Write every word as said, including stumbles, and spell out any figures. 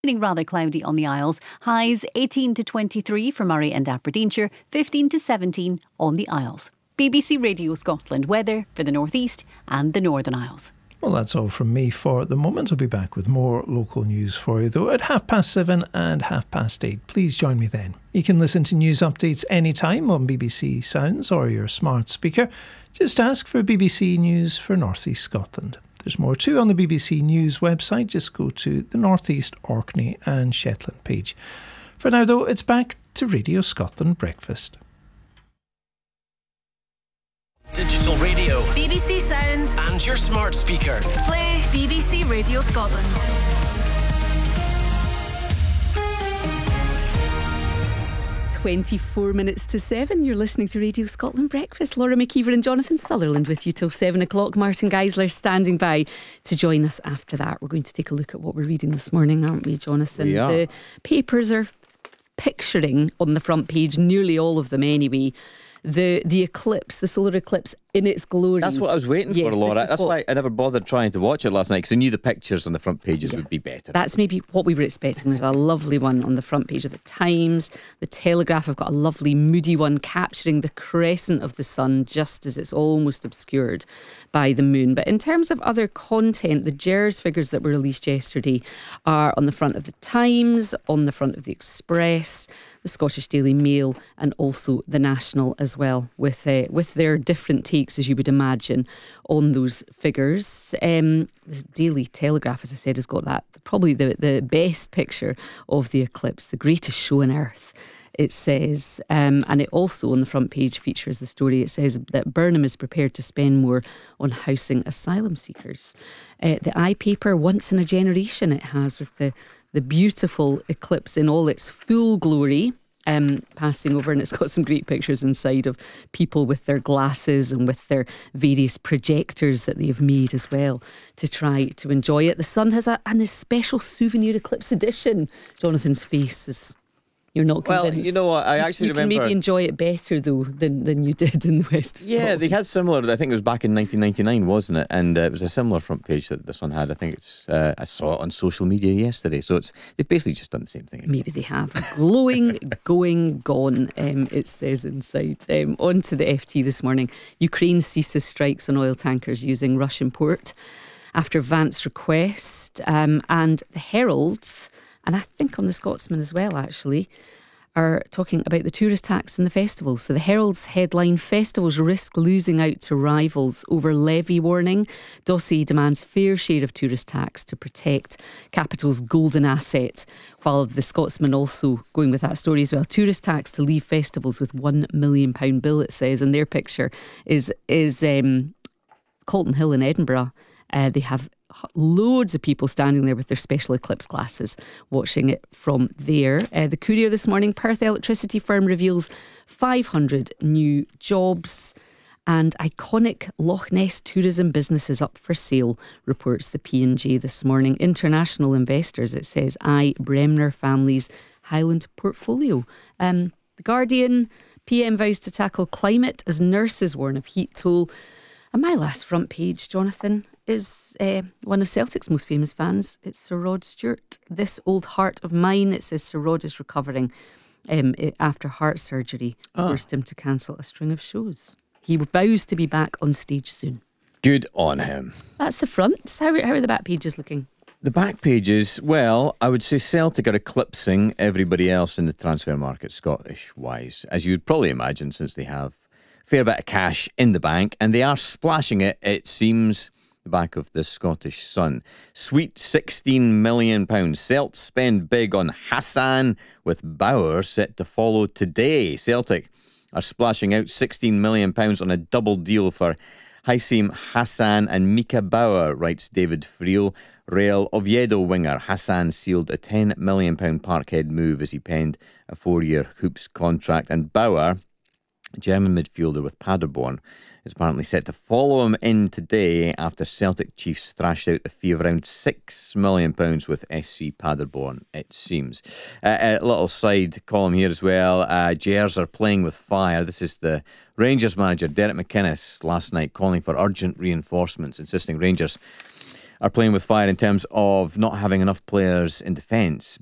Rather cloudy on the Isles. Highs eighteen to twenty-three for Murray and Aberdeenshire, fifteen to seventeen on the Isles. B B C Radio Scotland weather for the North East and the Northern Isles. Well, that's all from me for the moment. I'll be back with more local news for you, though, at half past seven and half past eight. Please join me then. You can listen to news updates anytime on B B C Sounds or your smart speaker. Just ask for B B C News for North East Scotland. There's more too on the B B C News website. Just go to the North East, Orkney and Shetland page. For now, though, it's back to Radio Scotland Breakfast. Digital radio, B B C Sounds and your smart speaker. Play B B C Radio Scotland. twenty-four minutes to seven. You're listening to Radio Scotland Breakfast. Laura McKeever and Jonathan Sutherland with you till seven o'clock. Martin Geisler standing by to join us after that. We're going to take a look at what we're reading this morning, aren't we, Jonathan? We are. The papers are picturing on the front page, nearly all of them anyway, the the eclipse, the solar eclipse in its glory. That's what I was waiting yes, for, Laura. That's what... why I never bothered trying to watch it last night, because I knew the pictures on the front pages yeah. would be better. That's maybe what we were expecting. There's a lovely one on the front page of the Times. The Telegraph have got a lovely moody one capturing the crescent of the sun just as it's almost obscured by the moon. But in terms of other content, the G E R S figures that were released yesterday are on the front of the Times, on the front of the Express, the Scottish Daily Mail and also the National as well, with uh, with their different takes, as you would imagine, on those figures. Um, the Daily Telegraph, as I said, has got that, probably the, the best picture of the eclipse, the greatest show on earth, it says. Um, and it also, on the front page, features the story. It says that Burnham is prepared to spend more on housing asylum seekers. Uh, the iPaper, once in a generation, it has, with the the beautiful eclipse in all its full glory, um, passing over, and it's got some great pictures inside of people with their glasses and with their various projectors that they've made as well to try to enjoy it. The Sun has a, and this special souvenir eclipse edition. Jonathan's face is... You're not convinced. Well, you know what, I actually you remember... You can maybe enjoy it better, though, than, than you did in the West of Yeah, Scotland. they had similar, I think it was back in nineteen ninety-nine, wasn't it? And uh, it was a similar front page that the Sun had. I think it's, uh, I saw it on social media yesterday. So it's they've basically just done the same thing. Maybe they have. Glowing, going, gone, um, it says inside. Um, on to the F T this morning. Ukraine ceases strikes on oil tankers using Russian port after Vance's request. Um, and the Heralds... and I think on the Scotsman as well, actually, are talking about the tourist tax and the festivals. So the Herald's headline, festivals risk losing out to rivals over levy warning. Dossier demands fair share of tourist tax to protect capital's golden asset, while the Scotsman also going with that story as well. Tourist tax to leave festivals with one million pound bill, it says, and their picture is, is um, Calton Hill in Edinburgh. Uh, they have loads of people standing there with their special eclipse glasses watching it from there. Uh, the Courier this morning, Perth electricity firm reveals five hundred new jobs, and iconic Loch Ness tourism businesses up for sale, reports the P and J this morning. International investors, it says, eye Bremner family's Highland portfolio. Um, the Guardian, P M vows to tackle climate as nurses warn of heat toll. And my last front page, Jonathan, is uh, one of Celtic's most famous fans. It's Sir Rod Stewart. This old heart of mine, it says Sir Rod is recovering um, after heart surgery, ah. forced him to cancel a string of shows. He vows to be back on stage soon. Good on him. That's the front. How are, how are the back pages looking? The back pages, well, I would say Celtic are eclipsing everybody else in the transfer market, Scottish-wise, as you would probably imagine, since they have a fair bit of cash in the bank, and they are splashing it, it seems... The back of the Scottish Sun. Sweet sixteen million pounds. Celts spend big on Hassan, with Bauer set to follow today. Celtic are splashing out sixteen million pounds on a double deal for Haisam Hassan and Mika Bauer, writes David Friel. Real Oviedo winger Hassan sealed a ten million pounds Parkhead move as he penned a four-year Hoops contract. And Bauer, German midfielder with Paderborn, is apparently set to follow him in today after Celtic Chiefs thrashed out a fee of around six million pounds with S C Paderborn, it seems. Uh, a little side column here as well. Uh, Jers are playing with fire. This is the Rangers manager, Derek McInnes, last night calling for urgent reinforcements, insisting Rangers are playing with fire in terms of not having enough players in defence.